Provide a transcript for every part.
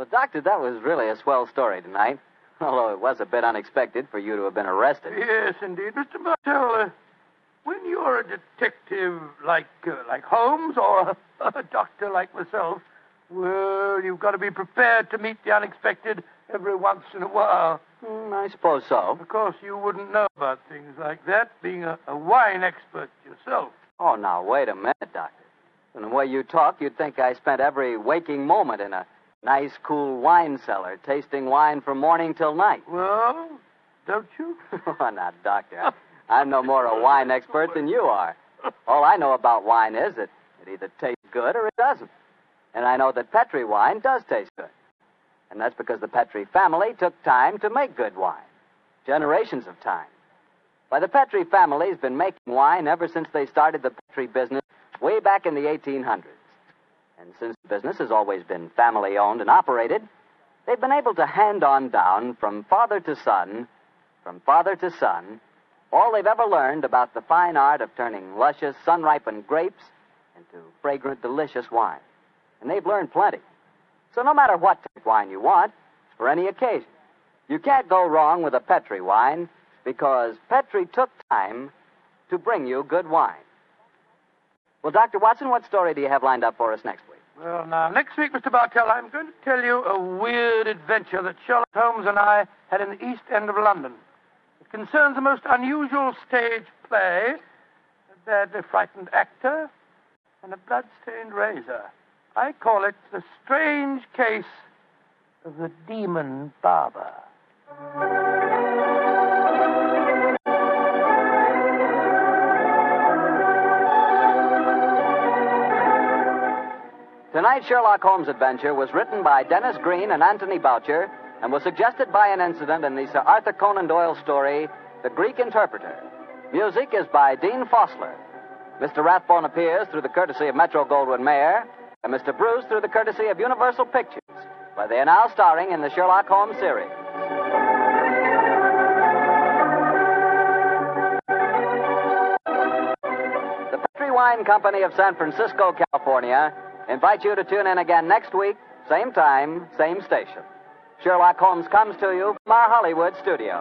Well, Doctor, that was really a swell story tonight. Although it was a bit unexpected for you to have been arrested. Yes, indeed. Mr. Bartell, when you're a detective like Holmes or a doctor like myself, well, you've got to be prepared to meet the unexpected every once in a while. I suppose so. Of course, you wouldn't know about things like that, being a wine expert yourself. Oh, now, wait a minute, Doctor. From the way you talk, you'd think I spent every waking moment in a nice, cool wine cellar, tasting wine from morning till night. Well, don't you? Oh, now, Doctor, I'm no more a wine expert than you are. All I know about wine is that it either tastes good or it doesn't. And I know that Petri wine does taste good. And that's because the Petri family took time to make good wine. Generations of time. Why, the Petri family's been making wine ever since they started the Petri business way back in the 1800s. And since the business has always been family-owned and operated, they've been able to hand on down from father to son, all they've ever learned about the fine art of turning luscious, sun-ripened grapes into fragrant, delicious wine. And they've learned plenty. So no matter what type of wine you want, for any occasion, you can't go wrong with a Petri wine because Petri took time to bring you good wine. Well, Dr. Watson, what story do you have lined up for us next week? Well, now, next week, Mr. Bartell, I'm going to tell you a weird adventure that Sherlock Holmes and I had in the East End of London. It concerns a most unusual stage play, a badly frightened actor, and a blood-stained razor. I call it The Strange Case of the Demon Barber. Tonight's Sherlock Holmes adventure was written by Dennis Green and Anthony Boucher and was suggested by an incident in the Sir Arthur Conan Doyle story, The Greek Interpreter. Music is by Dean Fossler. Mr. Rathbone appears through the courtesy of Metro-Goldwyn-Mayer, and Mr. Bruce through the courtesy of Universal Pictures, where they are now starring in the Sherlock Holmes series. The Petri Wine Company of San Francisco, California, invites you to tune in again next week, same time, same station. Sherlock Holmes comes to you from our Hollywood studio.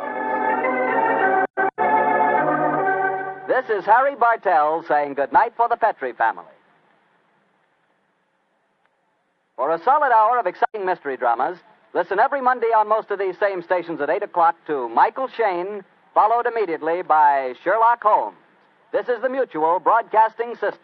This is Harry Bartell saying goodnight for the Petri family. For a solid hour of exciting mystery dramas, listen every Monday on most of these same stations at 8 o'clock to Michael Shayne, followed immediately by Sherlock Holmes. This is the Mutual Broadcasting System.